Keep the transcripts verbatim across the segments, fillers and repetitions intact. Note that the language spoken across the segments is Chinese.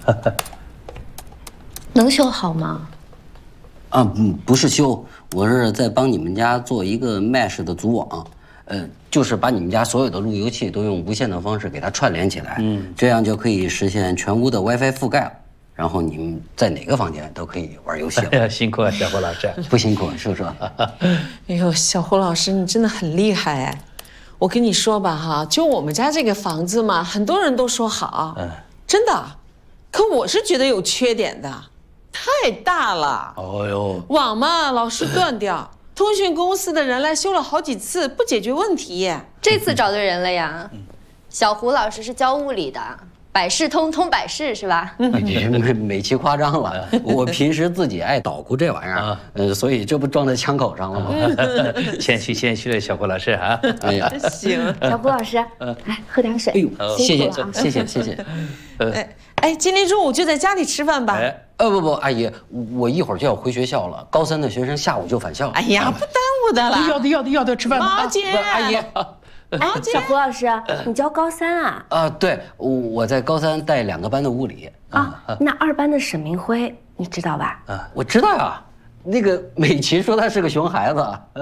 能修好吗？ 啊，不不是修，我是在帮你们家做一个 mesh 的组网，呃，就是把你们家所有的路由器都用无线的方式给它串联起来，嗯，这样就可以实现全屋的 WiFi 覆盖了。然后你们在哪个房间都可以玩游戏了。 哎呀，辛苦了，小胡老师。 不辛苦，是不是？ 哎呦，小胡老师，你真的很厉害哎！我跟你说吧哈，就我们家这个房子嘛，很多人都说好，嗯，真的，可我是觉得有缺点的。太大了，哦呦，网嘛老是断掉，通讯公司的人来修了好几次，不解决问题。 这次找对人了呀，小胡老师是教物理的，百事通通百事是吧？ 美美其夸张了，我平时自己爱捣鼓这玩意儿，呃，所以这不撞在枪口上了吗？ 谦虚谦虚的小胡老师啊， 哎呀，行， 小胡老师，来喝点水。哎呦， 谢谢谢谢谢谢。 哎哎，今天中午就在家里吃饭吧？ 呃不不，阿姨，我一会儿就要回学校了。高三的学生下午就返校。 哎呀，不耽误的了。 要的要的要的，吃饭吧。 毛姐， 阿姨， 哎，小胡老师，你教高三啊？ 啊，对，我在高三带两个班的物理。 啊，那二班的沈明辉，你知道吧？ 啊，我知道呀。那个美琪说他是个熊孩子。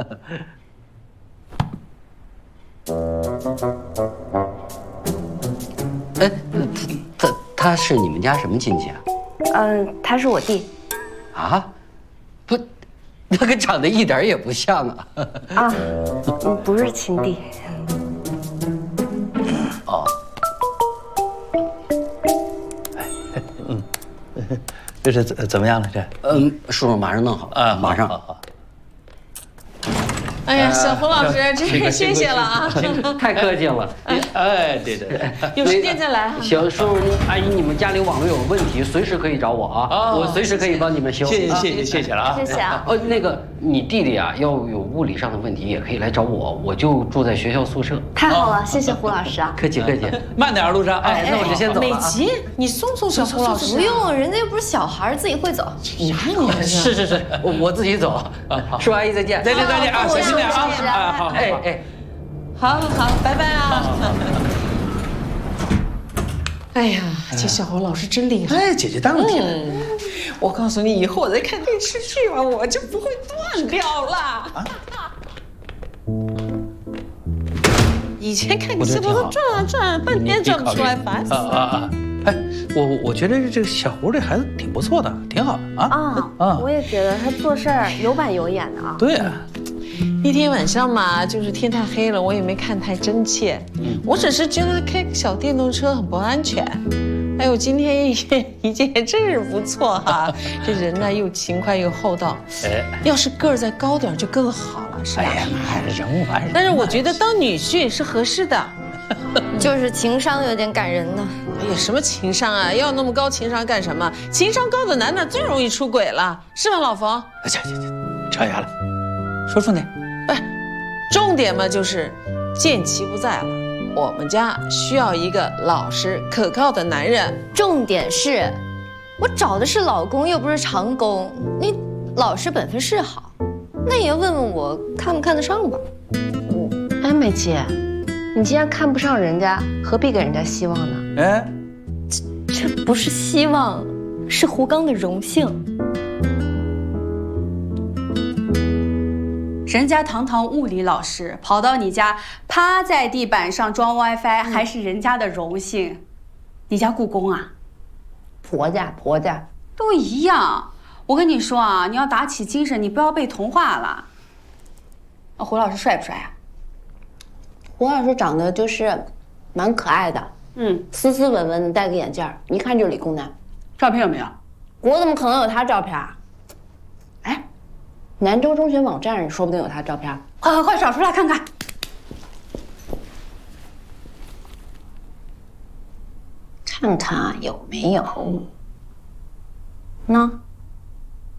哎，他他他是你们家什么亲戚啊？ 嗯，他是我弟。 啊？不，那个长得一点也不像啊。 啊，不是亲弟。 哦。 嗯，这是怎怎么样了？这？ 嗯，叔叔马上弄好啊，马上。好好。 哎呀，小胡老师，真是谢谢了啊！ 太客气了。 哎，对对对， 有时间再来。 行，叔叔阿姨，你们家里网络有问题，随时可以找我啊，我随时可以帮你们修。 谢谢谢谢谢谢了啊！ 谢谢啊。 哦，那个你弟弟啊，要有物理上的问题也可以来找我，我就住在学校宿舍。 太好了，谢谢胡老师啊！ 客气客气， 慢点路上。 哎，那我就先走了。 美琪，你送送小胡老师。 不用，人家又不是小孩，自己会走。 你看你是是是，我我自己走。叔阿姨再见。 再见再见啊，小心点啊！好， 哎哎， 好，好，好，拜拜啊！哎呀，这小胡老师真厉害！ 哎，姐姐当然厉害。 我告诉你，以后我再看电视剧吧，我就不会断掉了。啊！以前看你直播都转啊转，半天转不出来，烦死了。啊啊！ 哎，我我觉得这个小胡这孩子挺不错的，挺好的啊。 啊啊！我也觉得他做事儿有板有眼的啊。 对啊。 那天晚上嘛，就是天太黑了，我也没看太真切。嗯，我只是觉得开个小电动车很不安全。哎呦，今天一一见真是不错哈，这人呢又勤快又厚道。哎，要是个儿再高点就更好了，是吧？哎呀， 还是人物还是。 但是我觉得当女婿是合适的， 就是情商有点感人呢。 哎呀，什么情商啊？要那么高情商干什么？情商高的男的最容易出轨了，是吗，老冯？ 行行行，扯远了。说重点， 哎，重点嘛就是建奇不在了，我们家需要一个老实可靠的男人。 重点是，我找的是老公，又不是长工。你老实本分是好，那也要问问我看不看得上吧。 哎，美琪，你既然看不上人家，何必给人家希望呢？哎， 这这不是希望，是胡刚的荣幸。 人家堂堂物理老师跑到你家，趴在地板上装 WiFi，还是人家的荣幸。你家故宫啊？ 婆家婆家都一样。我跟你说啊，你要打起精神，你不要被同化了。胡老师帅不帅啊？ 胡老师长得就是蛮可爱的，嗯，斯斯文文的，戴个眼镜，一看就是理工男。 照片有没有？ 我怎么可能有他照片？哎。南州中学网站上说不定有他照片， 快快快找出来看看， 看看有没有。呢？